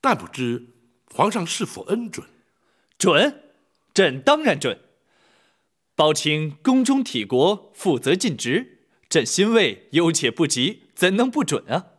但不知皇上是否恩准？ 准，朕当然准。包卿宫中体国，负责尽职，朕欣慰，忧且不及，怎能不准啊？